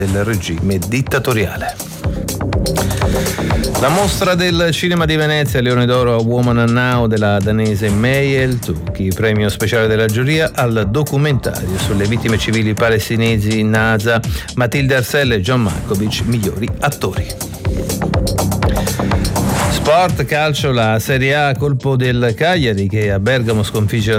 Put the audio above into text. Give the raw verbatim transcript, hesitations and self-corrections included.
del regime dittatoriale. La mostra del cinema di Venezia, Leone d'Oro a Woman Now della danese Mayel Tucchi, premio speciale della giuria al documentario sulle vittime civili palestinesi in Nasa, Matilde Arcella e John Malkovich, migliori attori. Sport, calcio, la Serie A, colpo del Cagliari che a Bergamo sconfigge